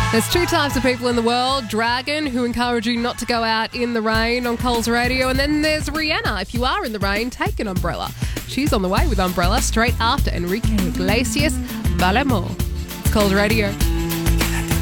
There's two types of people in the world. Dragon, who encourage you not to go out in the rain on Coles Radio. And then there's Rihanna. If you are in the rain, take an umbrella. She's on the way with Umbrella straight after Enrique Iglesias, Vale More. It's Coles Radio.